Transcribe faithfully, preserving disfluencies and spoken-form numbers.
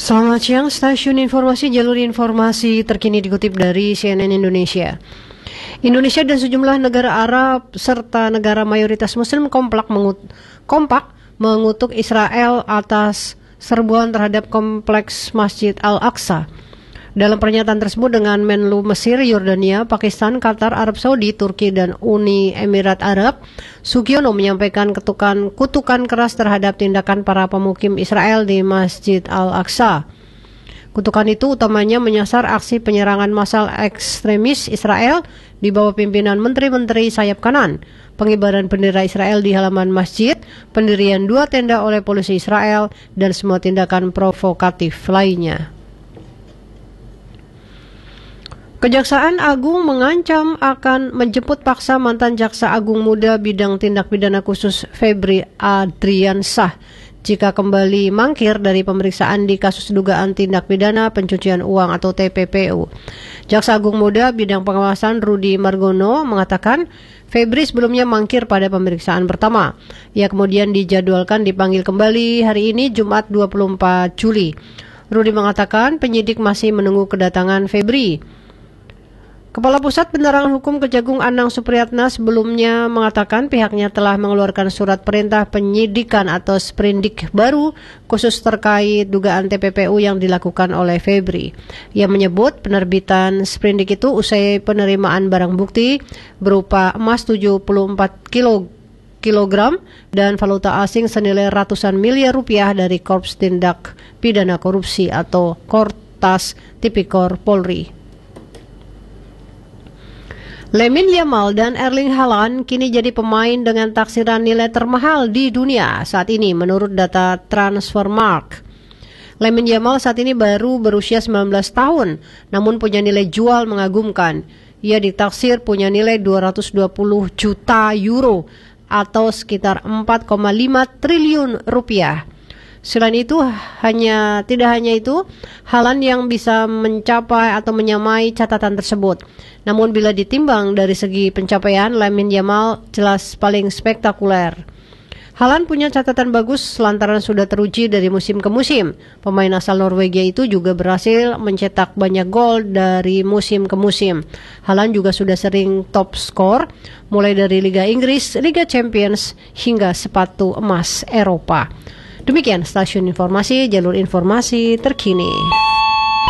Selamat siang, stasiun informasi jalur informasi terkini dikutip dari C N N Indonesia. Indonesia dan sejumlah negara Arab serta negara mayoritas Muslim komplak mengut kompak mengutuk Israel atas serbuan terhadap kompleks Masjid Al-Aqsa. Dalam pernyataan tersebut dengan Menlu Mesir, Yordania, Pakistan, Qatar, Arab Saudi, Turki, dan Uni Emirat Arab, Sugiono menyampaikan ketukan, kutukan keras terhadap tindakan para pemukim Israel di Masjid Al-Aqsa. Kutukan itu utamanya menyasar aksi penyerangan massal ekstremis Israel di bawah pimpinan menteri-menteri sayap kanan, pengibaran bendera Israel di halaman masjid, pendirian dua tenda oleh polisi Israel, dan semua tindakan provokatif lainnya. Kejaksaan Agung mengancam akan menjemput paksa mantan Jaksa Agung Muda bidang tindak pidana khusus Febri Adriansah jika kembali mangkir dari pemeriksaan di kasus dugaan tindak pidana pencucian uang atau T P P U. Jaksa Agung Muda bidang pengawasan Rudi Margono mengatakan Febri sebelumnya mangkir pada pemeriksaan pertama. Ia kemudian dijadwalkan dipanggil kembali hari ini Jumat dua puluh empat Juli. Rudi mengatakan penyidik masih menunggu kedatangan Febri. Kepala Pusat Penerangan Hukum Kejagung Anang Supriyatna sebelumnya mengatakan pihaknya telah mengeluarkan surat perintah penyidikan atau sprindik baru khusus terkait dugaan T P P U yang dilakukan oleh Febri. Ia menyebut penerbitan sprindik itu usai penerimaan barang bukti berupa emas tujuh puluh empat kilogram dan valuta asing senilai ratusan miliar rupiah dari Korps Tindak Pidana Korupsi atau Kortas Tipikor Polri. Lamine Yamal dan Erling Haaland kini jadi pemain dengan taksiran nilai termahal di dunia saat ini menurut data Transfermarkt. Lamine Yamal saat ini baru berusia sembilan belas tahun, namun punya nilai jual mengagumkan. Ia ditaksir punya nilai dua ratus dua puluh juta euro atau sekitar empat koma lima triliun rupiah. Selain itu, hanya tidak hanya itu, Haaland yang bisa mencapai atau menyamai catatan tersebut. Namun bila ditimbang dari segi pencapaian, Lamine Yamal jelas paling spektakuler. Haaland punya catatan bagus lantaran sudah teruji dari musim ke musim. Pemain asal Norwegia itu juga berhasil mencetak banyak gol dari musim ke musim. Haaland juga sudah sering top skor, mulai dari Liga Inggris, Liga Champions, hingga sepatu emas Eropa. Demikian stasiun informasi jalur informasi terkini.